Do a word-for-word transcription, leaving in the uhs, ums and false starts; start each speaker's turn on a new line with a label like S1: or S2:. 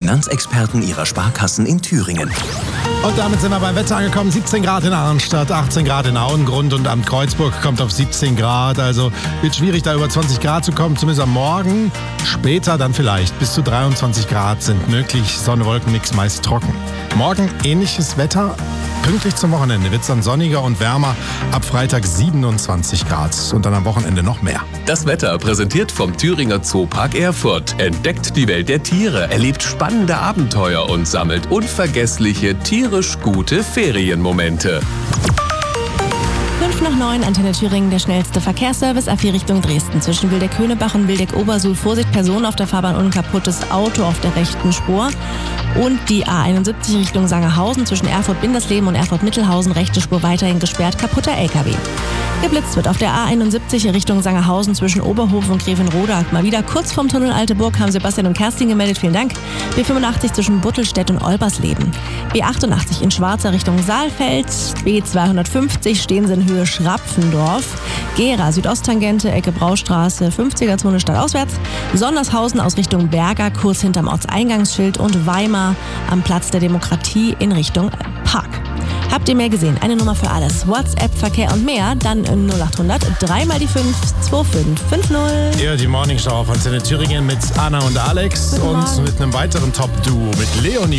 S1: Finanzexperten Ihrer Sparkassen in Thüringen.
S2: Und damit sind wir beim Wetter angekommen. siebzehn Grad in Arnstadt, achtzehn Grad in Auengrund und am Kreuzburg kommt auf siebzehn Grad. Also wird schwierig, da über zwanzig Grad zu kommen, zumindest am Morgen. Später dann vielleicht. Bis zu dreiundzwanzig Grad sind möglich. Sonne-Wolken-Mix meist trocken. Morgen ähnliches Wetter. Pünktlich zum Wochenende wird es dann sonniger und wärmer. Ab Freitag siebenundzwanzig Grad und dann am Wochenende noch mehr.
S3: Das Wetter präsentiert vom Thüringer Zoopark Erfurt. Entdeckt die Welt der Tiere, erlebt spannende Abenteuer und sammelt unvergessliche, tierisch gute Ferienmomente.
S4: fünf nach neun, Antenne Thüringen, der schnellste Verkehrsservice, A vier Richtung Dresden. Zwischen Wildeck-Höhnebach und Wildeck-Obersuhl. Vorsicht, Personen auf der Fahrbahn und ein kaputtes Auto auf der rechten Spur. Und die A einundsiebzig Richtung Sangerhausen zwischen Erfurt-Bindersleben und Erfurt-Mittelhausen. Rechte Spur weiterhin gesperrt, kaputter L K W. Geblitzt wird auf der A einundsiebzig Richtung Sangerhausen zwischen Oberhof und Grevenroda. Mal wieder kurz vorm Tunnel Alteburg haben Sebastian und Kerstin gemeldet. Vielen Dank. B fünfundachtzig zwischen Buttelstedt und Olbersleben. B achtundachtzig in Schwarzer Richtung Saalfeld. B zweihundertfünfzig Stehensen-Höhe Schrapfendorf. Gera Südosttangente, Ecke Braustraße, fünfziger-Zone stadtauswärts. Sondershausen aus Richtung Berger, kurz hinterm Ortseingangsschild. Und Weimar am Platz der Demokratie in Richtung Park. Habt ihr mehr gesehen? Eine Nummer für alles. WhatsApp, Verkehr und mehr. Dann null achthundert, dreimal die fünf, zwei fünf fünf null.
S2: Ja, die Morningshow auf Antenne Thüringen mit Anna und Alex.
S4: Guten
S2: und
S4: Morgen.
S2: mit einem weiteren Top-Duo mit Leonie.